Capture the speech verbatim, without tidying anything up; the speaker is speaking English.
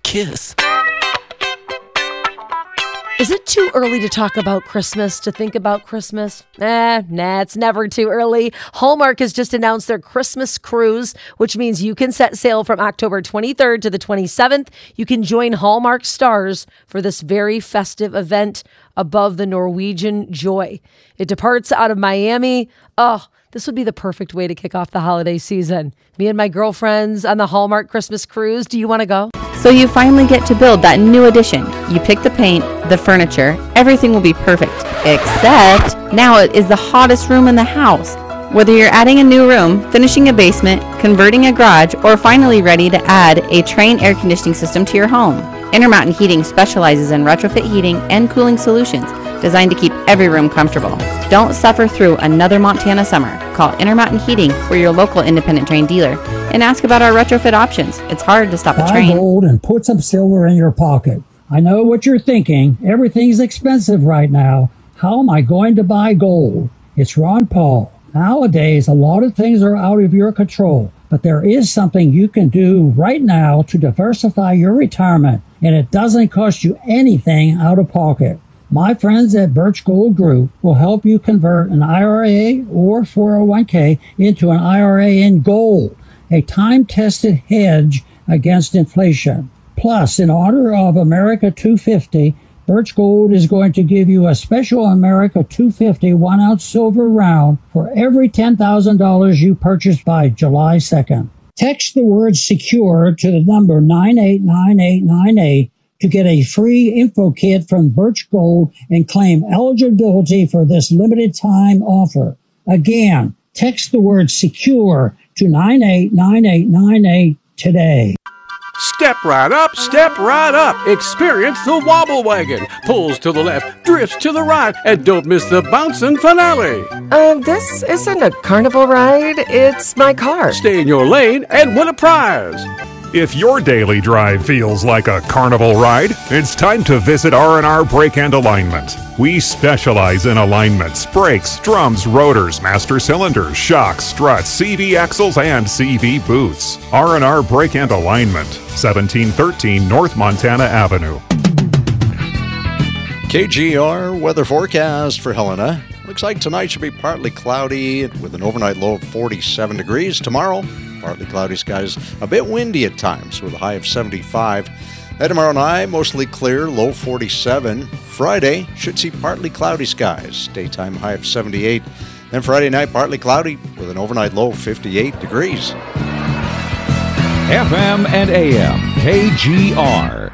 kiss. Is it too early to talk about Christmas, to think about Christmas? Eh, nah, it's never too early. Hallmark has just announced their Christmas cruise, which means you can set sail from October twenty-third to the twenty-seventh. You can join Hallmark stars for this very festive event above the Norwegian Joy. It departs out of Miami. Oh, this would be the perfect way to kick off the holiday season. Me and my girlfriends on the Hallmark Christmas cruise. Do you want to go? So you finally get to build that new addition. You pick the paint, the furniture, everything will be perfect. Except now it is the hottest room in the house. Whether you're adding a new room, finishing a basement, converting a garage, or finally ready to add a Trane air conditioning system to your home, Intermountain Heating specializes in retrofit heating and cooling solutions designed to keep every room comfortable. Don't suffer through another Montana summer. Call Intermountain Heating, or your local independent Trane dealer, and ask about our retrofit options. It's hard to stop a Buy Trane. gold and put some silver in your pocket. I know what you're thinking. Everything's expensive right now. How am I going to buy gold? It's Ron Paul. Nowadays, a lot of things are out of your control, but there is something you can do right now to diversify your retirement, and it doesn't cost you anything out of pocket. My friends at Birch Gold Group will help you convert an I R A or four oh one k into an I R A in gold, a time-tested hedge against inflation. Plus, in honor of America two fifty, Birch Gold is going to give you a special America two fifty one-ounce silver round for every ten thousand dollars you purchase by July second. Text the word SECURE to the number nine eight nine eight nine eight to get a free info kit from Birch Gold and claim eligibility for this limited time offer. Again, text the word SECURE to nine eight nine eight nine eight today. Step right up, step right up. Experience the Wobble Wagon. Pulls to the left, drifts to the right, and don't miss the bouncing finale. Uh, this isn't a carnival ride. It's my car. Stay in your lane and win a prize. If your daily drive feels like a carnival ride, it's time to visit R and R Brake and Alignment. We specialize in alignments, brakes, drums, rotors, master cylinders, shocks, struts, C V axles, and C V boots. R and R Brake and Alignment, seventeen thirteen North Montana Avenue. K G R weather forecast for Helena. Looks like tonight should be partly cloudy with an overnight low of forty-seven degrees. Tomorrow, partly cloudy skies, a bit windy at times with a high of seventy-five. Then tomorrow night, mostly clear, low forty-seven. Friday, should see partly cloudy skies, daytime high of seventy-eight. Then Friday night, partly cloudy with an overnight low of fifty-eight degrees. F M and A M, K G R.